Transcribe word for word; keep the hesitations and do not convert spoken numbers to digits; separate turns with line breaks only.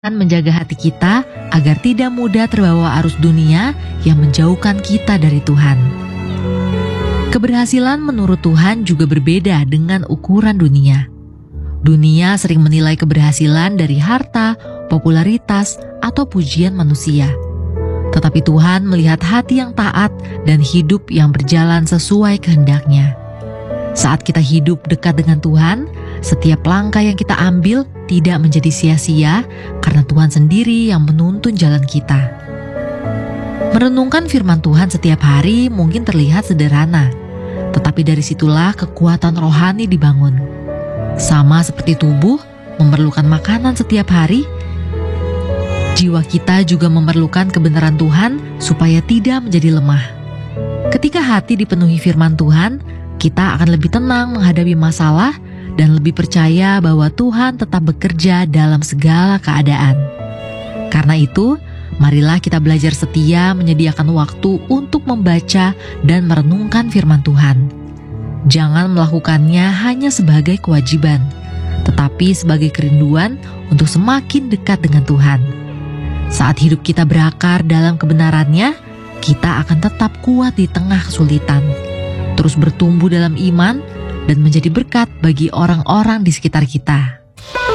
Dan menjaga hati kita agar tidak mudah terbawa arus dunia yang menjauhkan kita dari Tuhan. Keberhasilan menurut Tuhan juga berbeda dengan ukuran dunia. Dunia sering menilai keberhasilan dari harta, popularitas, atau pujian manusia. Tetapi Tuhan melihat hati yang taat dan hidup yang berjalan sesuai kehendak-Nya. Saat kita hidup dekat dengan Tuhan, setiap langkah yang kita ambil tidak menjadi sia-sia karena Tuhan sendiri yang menuntun jalan kita. Merenungkan firman Tuhan setiap hari mungkin terlihat sederhana, tetapi dari situlah kekuatan rohani dibangun. Sama seperti tubuh memerlukan makanan setiap hari, jiwa kita juga memerlukan kebenaran Tuhan supaya tidak menjadi lemah. Ketika hati dipenuhi firman Tuhan, kita akan lebih tenang menghadapi masalah dan lebih percaya bahwa Tuhan tetap bekerja dalam segala keadaan. Karena itu, marilah kita belajar setia menyediakan waktu untuk membaca dan merenungkan firman Tuhan. Jangan melakukannya hanya sebagai kewajiban, tetapi sebagai kerinduan untuk semakin dekat dengan Tuhan. Saat hidup kita berakar dalam kebenarannya, kita akan tetap kuat di tengah kesulitan, terus bertumbuh dalam iman, dan menjadi berkat bagi orang-orang di sekitar kita.